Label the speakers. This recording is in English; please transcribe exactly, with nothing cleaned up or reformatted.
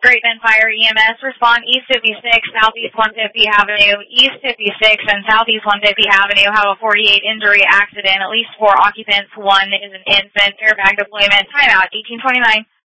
Speaker 1: Great Bend Fire E M S, respond East fifty-six, Southeast one hundred fiftieth Avenue, East fifty-six and Southeast one hundred fiftieth Avenue have a forty-eight injury accident, at least four occupants, one is an infant, airbag deployment, timeout eighteen twenty-nine.